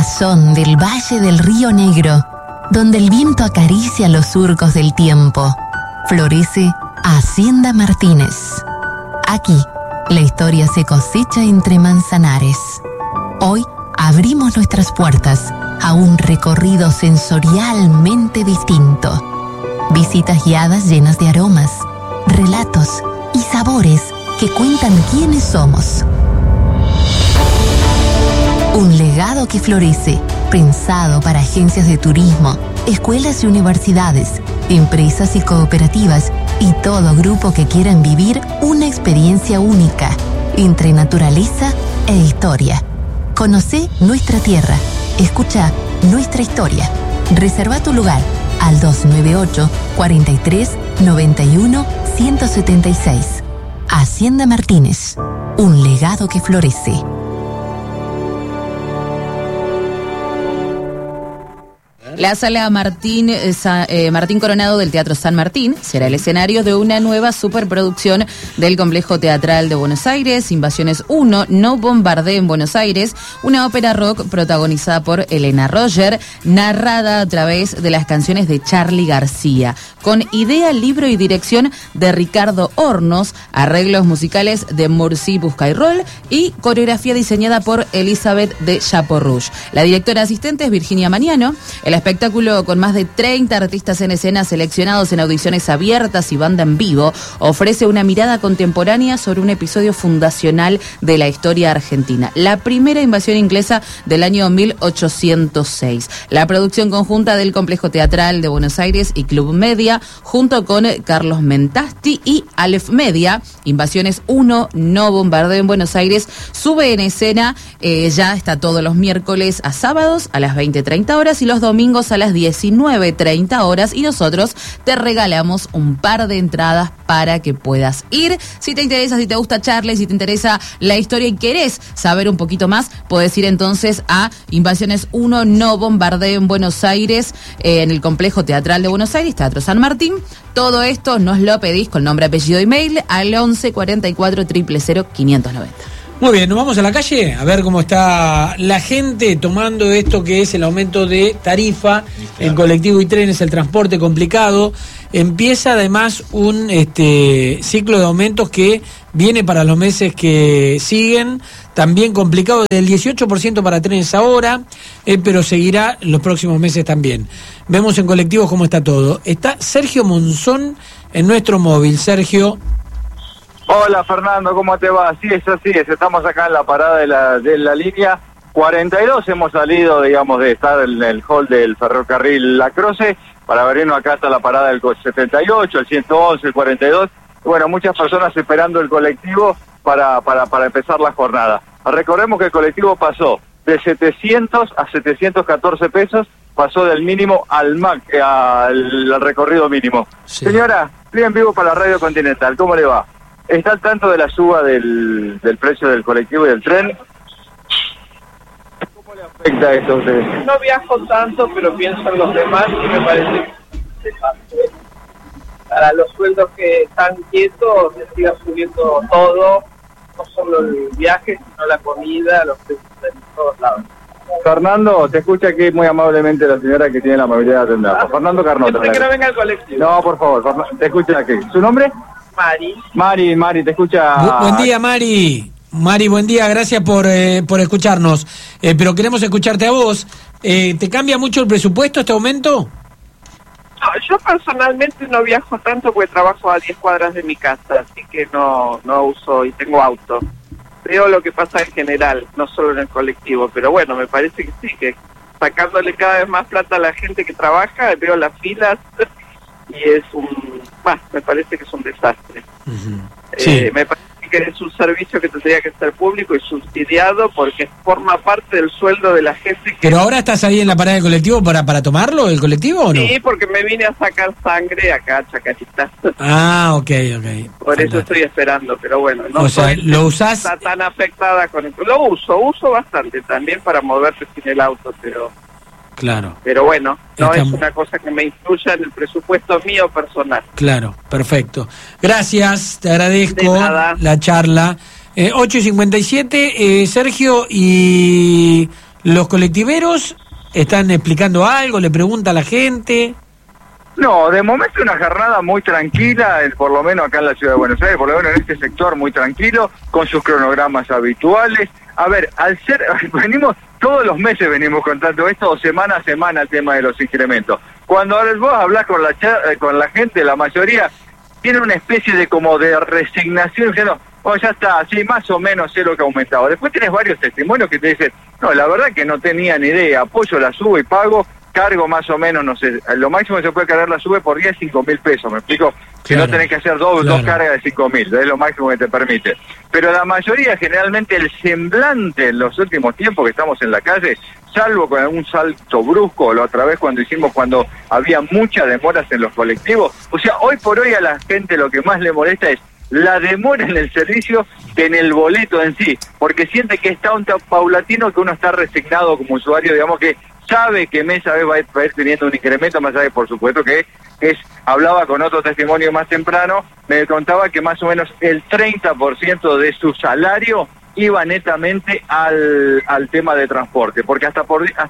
corazón del Valle del Río Negro, donde el viento acaricia los surcos del tiempo, florece Hacienda Martínez. Aquí, la historia se cosecha entre manzanares. Hoy abrimos nuestras puertas a un recorrido sensorialmente distinto. Visitas guiadas llenas de aromas, relatos y sabores que cuentan quiénes somos. Un legado que florece, pensado para agencias de turismo, escuelas y universidades, empresas y cooperativas y todo grupo que quieran vivir una experiencia única entre naturaleza e historia. Conocé nuestra tierra, escucha nuestra historia. Reserva tu lugar al 298 43 91 176. Hacienda Martínez, un legado que florece. La Sala Martín Coronado del Teatro San Martín será el escenario de una nueva superproducción del Complejo Teatral de Buenos Aires, Invasiones 1, No bombardeen Buenos Aires, una ópera rock protagonizada por Elena Roger, narrada a través de las canciones de Charly García, con idea, libro y dirección de Ricardo Hornos, arreglos musicales de Murcy Buscayrol y coreografía diseñada por Elizabeth de Chaporrouge. La directora asistente es Virginia Maniano. El espectáculo, con más de 30 artistas en escena seleccionados en audiciones abiertas y banda en vivo, ofrece una mirada contemporánea sobre un episodio fundacional de la historia argentina, la primera invasión inglesa del año 1806. La producción conjunta del Complejo Teatral de Buenos Aires y Club Media, junto con Carlos Mentasti y Aleph Media, Invasiones 1, No bombardeo en Buenos Aires, sube en escena, ya está todos los miércoles a sábados a las 20:30 horas y los domingos a las 19:30 horas, y nosotros te regalamos un par de entradas para que puedas ir. Si te interesa, si te gusta Charly, si te interesa la historia y querés saber un poquito más, podés ir entonces a Invasiones 1, No bombardeo en Buenos Aires, en el Complejo Teatral de Buenos Aires, Teatro San Martín. Todo esto nos lo pedís con nombre, apellido y mail al 11 44 000 590. Muy bien, nos vamos a la calle a ver cómo está la gente tomando esto que es el aumento de tarifa en colectivo y trenes, el transporte complicado. Empieza además un ciclo de aumentos que viene para los meses que siguen, también complicado, del 18% para trenes ahora, pero seguirá los próximos meses también. Vemos en colectivos cómo está todo. Está Sergio Monzón en nuestro móvil. Sergio. Hola Fernando, ¿cómo te va? Sí, es así, estamos acá en la parada de la línea 42, hemos salido, digamos, de estar en el hall del ferrocarril La Croce, para venirnos acá hasta la parada del 78, el 111, el 42, bueno, muchas personas esperando el colectivo para empezar la jornada. Recordemos que el colectivo pasó de 700 a 714 pesos, pasó del mínimo al recorrido mínimo. Sí. Señora, estoy en vivo para la Radio Continental, ¿cómo le va? ¿Está al tanto de la suba del precio del colectivo y del tren? ¿Cómo le afecta esto a usted? No viajo tanto, pero pienso en los demás y me parece que para los sueldos que están quietos se siga subiendo todo, no solo el viaje, sino la comida, los precios en todos lados. Fernando, te escucha aquí muy amablemente la señora que tiene la amabilidad de atender. Fernando Carnota. Que no venga al colectivo. No, por favor, te escucha aquí. ¿Su nombre? Mari, te escucha. Buen día, Mari. Mari, buen día, gracias por escucharnos. Pero queremos escucharte a vos. ¿Te cambia mucho el presupuesto este aumento? No, yo personalmente no viajo tanto porque trabajo a 10 cuadras de mi casa, así que no uso y tengo auto. Veo lo que pasa en general, no solo en el colectivo, pero bueno, me parece que sí, que sacándole cada vez más plata a la gente que trabaja, veo las filas y me parece que es un desastre. Uh-huh. Sí. Me parece que es un servicio que tendría que ser público y subsidiado porque forma parte del sueldo de la gente que... ¿Pero ahora estás ahí en la parada del colectivo para tomarlo, el colectivo, o no? Sí, porque me vine a sacar sangre acá a Chacarita. Ah, ok. Por eso estoy esperando, pero bueno. No, o sea, ¿lo usás? Está tan afectada con esto. Lo uso bastante también para moverse sin el auto, pero... Claro. Pero bueno, no es una cosa que me influya en el presupuesto mío personal. Claro, perfecto. Gracias, te agradezco la charla. 8:57, Sergio, y ¿Los colectiveros están explicando algo? ¿Le pregunta a la gente? No, de momento una jornada muy tranquila, por lo menos acá en la Ciudad de Buenos Aires, por lo menos en este sector muy tranquilo, con sus cronogramas habituales. A ver, todos los meses venimos contando esto, o semana a semana el tema de los incrementos. Cuando vos hablás con la gente, la mayoría tiene una especie de como de resignación, diciendo, ya está, así más o menos sé lo que ha aumentado. Después tenés varios testimonios que te dicen, no, la verdad que no tenía ni idea, apoyo la sube y pago, cargo más o menos, no sé, lo máximo que se puede cargar la sube por día es 5.000 pesos, ¿me explico? Si no tenés que hacer dos cargas de 5.000, es lo máximo que te permite. Pero la mayoría, generalmente, el semblante en los últimos tiempos que estamos en la calle, salvo con algún salto brusco, la otra vez cuando había muchas demoras en los colectivos, o sea, hoy por hoy a la gente lo que más le molesta es la demora en el servicio que en el boleto en sí, porque siente que está un paulatino, que uno está resignado como usuario, digamos que sabe que mes a vez va a ir teniendo un incremento, más allá de, por supuesto, que hablaba con otro testimonio más temprano, me contaba que más o menos el 30% de su salario iba netamente al tema de transporte, porque hasta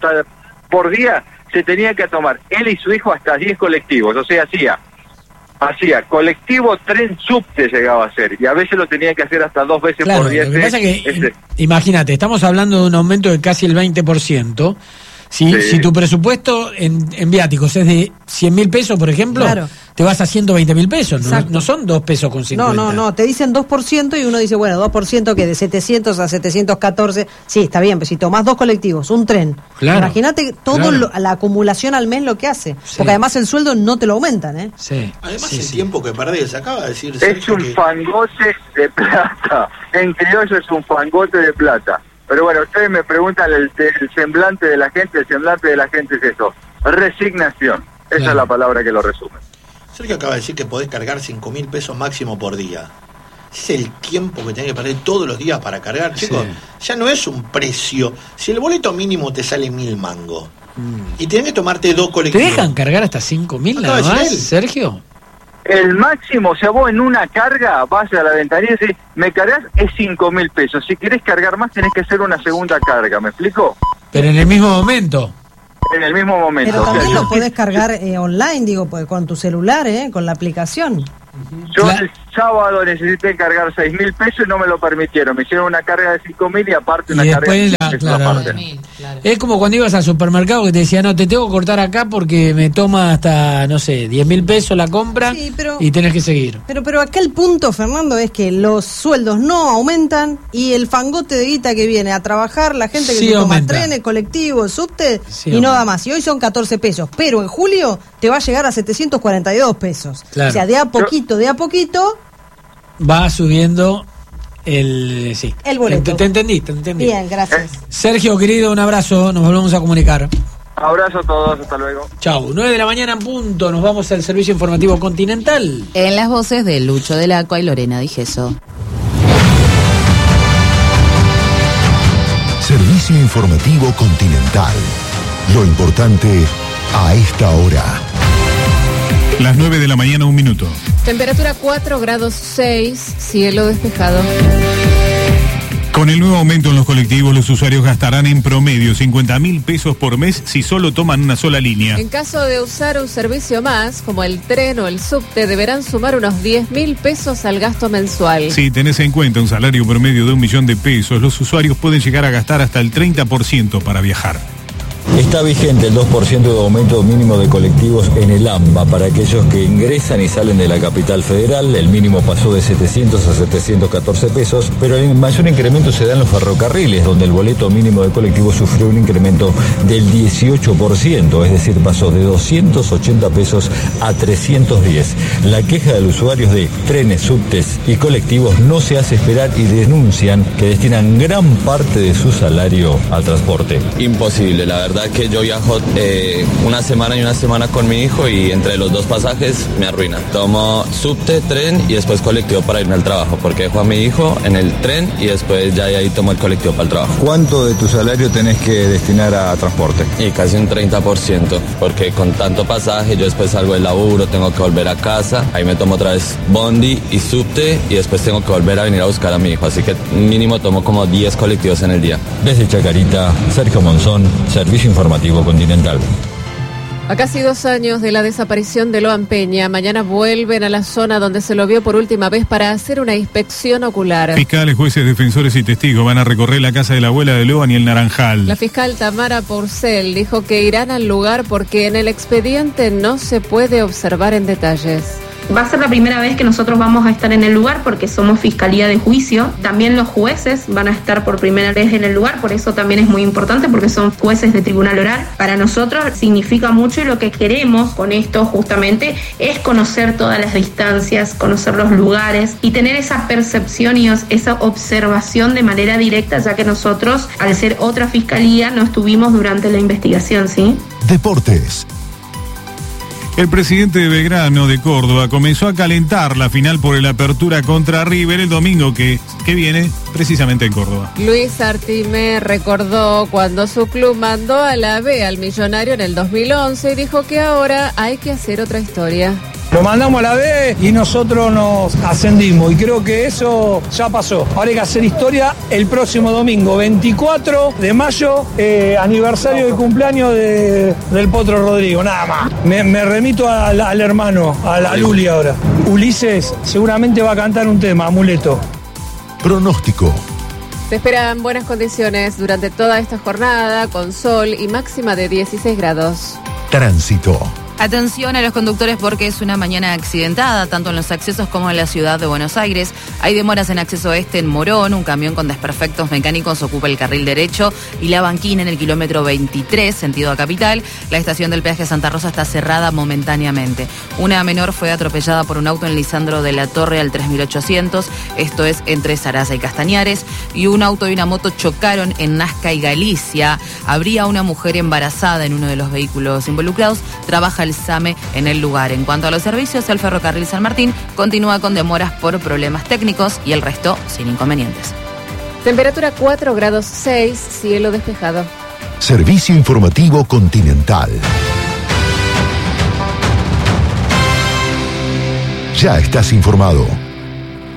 por día se tenía que tomar él y su hijo hasta 10 colectivos, o sea, hacía colectivo, tren, subte llegaba a hacer, y a veces lo tenía que hacer hasta 2 veces por día. Lo que pasa que, imagínate, estamos hablando de un aumento de casi el 20%. Si tu presupuesto en viáticos es de 100.000 pesos, por ejemplo, te vas a 120.000 pesos. No son 2 pesos con 50. No, te dicen 2% y uno dice, bueno, 2% que de 700 a 714, sí, está bien, pero si tomás 2 colectivos, un tren, imagínate la acumulación al mes lo que hace, porque además el sueldo no te lo aumentan, ¿eh? Además el tiempo que perdés, acaba de decir... Es un fangote de plata, en criollo es un fangote de plata. Pero bueno, ustedes me preguntan el semblante de la gente, el semblante de la gente es eso, resignación, esa es la palabra que lo resume. Sergio acaba de decir que podés cargar 5.000 pesos máximo por día. Ese es el tiempo que tenés que perder todos los días para cargar, chicos. Ya no es un precio. Si el boleto mínimo te sale 1.000 mangos y tenés que tomarte 2 colectivos... ¿Te dejan cargar hasta 5.000 nada más, Sergio? El máximo, o sea, vos en una carga vas a la ventanilla y decís, me cargas, es 5.000 pesos. Si querés cargar más, tenés que hacer una segunda carga, ¿me explico? Pero en el mismo momento. En el mismo momento. Pero también lo podés cargar online, digo, con tu celular, con la aplicación. Yo el sábado necesité cargar 6.000 pesos y no me lo permitieron. Me hicieron una carga de 5.000 y aparte una carga de 5.000. Es como cuando ibas al supermercado que te decía, no, te tengo que cortar acá porque me toma hasta, no sé, 10.000 pesos la compra y tenés que seguir. Pero acá el punto, Fernando, es que los sueldos no aumentan y el fangote de guita que viene a trabajar, la gente que se toma trenes, colectivos, subte y no da más. Y hoy son 14 pesos, pero en julio te va a llegar a 742 pesos. O sea, de a poquito va subiendo el boleto. Te entendí. Bien, gracias. Sergio, querido, un abrazo, nos volvemos a comunicar. Abrazo a todos, hasta luego. Chau, 9 de la mañana en punto, nos vamos al servicio informativo continental. En las voces de Lucho del Acua y Lorena Digeso. Servicio informativo continental. Lo importante a esta hora. Las 9 de la mañana, 1 minuto. Temperatura 4 grados 6, cielo despejado. Con el nuevo aumento en los colectivos, los usuarios gastarán en promedio 50.000 pesos por mes si solo toman una sola línea. En caso de usar un servicio más, como el tren o el subte, deberán sumar unos 10.000 pesos al gasto mensual. Si tenés en cuenta un salario promedio de 1.000.000 de pesos, los usuarios pueden llegar a gastar hasta el 30% para viajar. Está vigente el 2% de aumento mínimo de colectivos en el AMBA para aquellos que ingresan y salen de la capital federal. El mínimo pasó de 700 a 714 pesos, pero el mayor incremento se da en los ferrocarriles, donde el boleto mínimo de colectivo sufrió un incremento del 18%, es decir, pasó de 280 pesos a 310. La queja de los usuarios de trenes, subtes y colectivos no se hace esperar y denuncian que destinan gran parte de su salario al transporte. Imposible, la verdad que porque yo viajo una semana y una semana con mi hijo y entre los dos pasajes me arruina. Tomo subte, tren y después colectivo para irme al trabajo, porque dejo a mi hijo en el tren y después ya de ahí tomo el colectivo para el trabajo. ¿Cuánto de tu salario tenés que destinar a transporte? Y casi un 30%, porque con tanto pasaje yo después salgo del laburo, tengo que volver a casa, ahí me tomo otra vez bondi y subte y después tengo que volver a venir a buscar a mi hijo, así que mínimo tomo como 10 colectivos en el día. Desde Chacarita, Sergio Monzón, Servicio Informativo Continental. A casi 2 años de la desaparición de Loan Peña, mañana vuelven a la zona donde se lo vio por última vez para hacer una inspección ocular. Fiscales, jueces, defensores y testigos van a recorrer la casa de la abuela de Loan y el Naranjal. La fiscal Tamara Porcel dijo que irán al lugar porque en el expediente no se puede observar en detalles. Va a ser la primera vez que nosotros vamos a estar en el lugar porque somos Fiscalía de Juicio. También los jueces van a estar por primera vez en el lugar, por eso también es muy importante porque son jueces de tribunal oral. Para nosotros significa mucho y lo que queremos con esto justamente es conocer todas las distancias, conocer los lugares y tener esa percepción y esa observación de manera directa, ya que nosotros, al ser otra fiscalía, no estuvimos durante la investigación, ¿sí? Deportes. El presidente de Belgrano de Córdoba comenzó a calentar la final por el Apertura contra River el domingo que viene precisamente en Córdoba. Luis Artime recordó cuando su club mandó a la B al Millonario en el 2011 y dijo que ahora hay que hacer otra historia. Lo mandamos a la B y nosotros nos ascendimos y creo que eso ya pasó. Ahora hay que hacer historia el próximo domingo, 24 de mayo, aniversario de cumpleaños del Potro Rodrigo, nada más. Me remito al hermano, a Luli ahora. Ulises seguramente va a cantar un tema, Amuleto. Pronóstico. Se esperan buenas condiciones durante toda esta jornada, con sol y máxima de 16 grados. Tránsito. Atención a los conductores porque es una mañana accidentada, tanto en los accesos como en la ciudad de Buenos Aires. Hay demoras en acceso este en Morón, un camión con desperfectos mecánicos ocupa el carril derecho y la banquina en el kilómetro 23, sentido a Capital. La estación del peaje Santa Rosa está cerrada momentáneamente. Una menor fue atropellada por un auto en Lisandro de la Torre al 3800, esto es entre Sarasa y Castañares, y un auto y una moto chocaron en Nazca y Galicia. Habría una mujer embarazada en uno de los vehículos involucrados, trabaja el SAME en el lugar. En cuanto a los servicios, el ferrocarril San Martín continúa con demoras por problemas técnicos y el resto sin inconvenientes. Temperatura 4 grados 6, cielo despejado. Servicio Informativo Continental. Ya estás informado.